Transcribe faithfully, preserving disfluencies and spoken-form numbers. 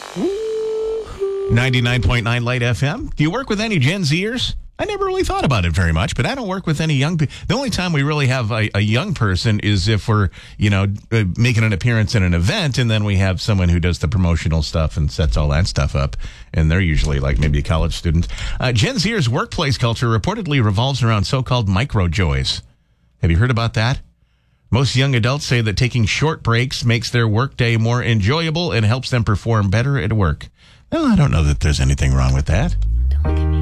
ninety-nine point nine Light F M. Do you work with any Gen Zers? I never really thought about it very much, but I don't work with any young people. The only time we really have a, a young person is if we're, you know, uh, making an appearance in an event, and then we have someone who does the promotional stuff and sets all that stuff up, and they're usually like maybe a college student. Uh, Gen Zers' workplace culture reportedly revolves around so-called micro-joys. Have you heard about that? Most young adults say that taking short breaks makes their workday more enjoyable and helps them perform better at work. Well, I don't know that there's anything wrong with that. Don't look at me.